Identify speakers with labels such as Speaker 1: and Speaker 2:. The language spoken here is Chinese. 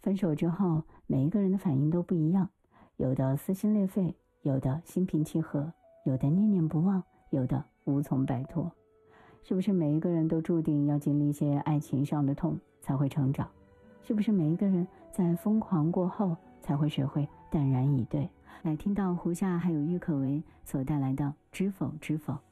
Speaker 1: 分手之后，每一个人的反应都不一样，有的撕心裂肺，有的心平气和，有的念念不忘，有的无从摆脱。是不是每一个人都注定要经历一些爱情上的痛才会成长？是不是每一个人在疯狂过后才会学会淡然以对？来听到胡夏还有郁可唯所带来的知否知否。